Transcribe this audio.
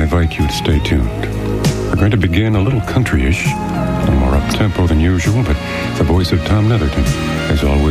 invite you to stay tuned. We're going to begin a little country-ish, a little more up-tempo than usual, but the voice of Tom Netherton, as always,